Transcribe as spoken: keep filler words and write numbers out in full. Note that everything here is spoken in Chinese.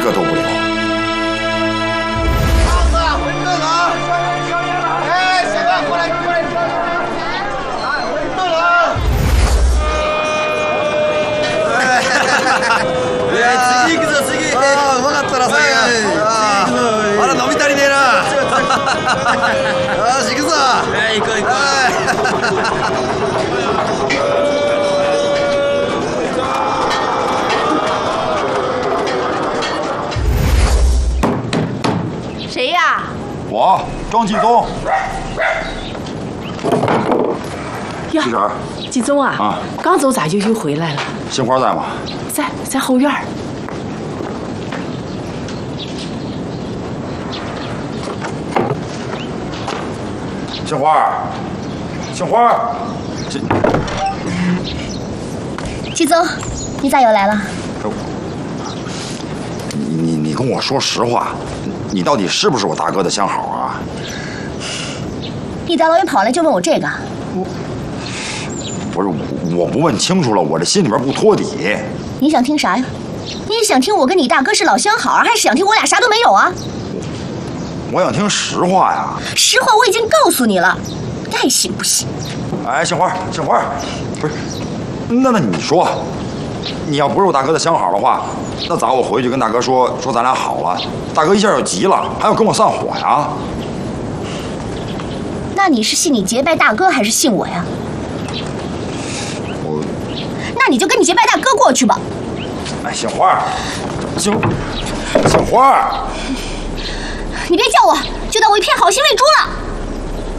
个都不留。 胖子，馄饨啊！哎，小哥，过来，过来，来，馄饨啊！ え、次行くぞ次。 ああ、うまかったな、最後。あら、飲み足りねえな。よし、行くぞ。 え、行こう行こう。谁呀？ 我庄继宗。 呀， 玉婶， 季宗啊， 啊， 刚走咋就又回来了？ 杏花在吗？ 在在后院。 杏花，杏花，这季宗，你咋又来了？ 你你你跟我说实话，你到底是不是我大哥的相好啊？ 你大老远跑来就问我这个？ 不是，我不问清楚了，我这心里边不托底。 你想听啥呀？你想听我跟你大哥是老相好，还是想听我俩啥都没有啊？ 我想听实话呀。 实话我已经告诉你了，爱信不信。 哎，杏花，杏花，不是，那那你说，你要不是我大哥的相好的话，那咋我回去跟大哥说说咱俩好了，大哥一下就急了，还要跟我散伙呀？ 那你是信你结拜大哥，还是信我呀？ 我， 那你就跟你结拜大哥过去吧。 哎，杏花，杏杏花， 你别叫我，就当我一片好心喂猪了。